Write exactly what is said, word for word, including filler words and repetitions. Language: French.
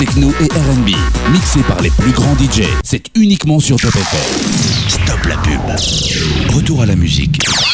techno et R and B, mixé par les plus grands D J. C'est uniquement sur Top F M. Stop la pub. Retour à la musique.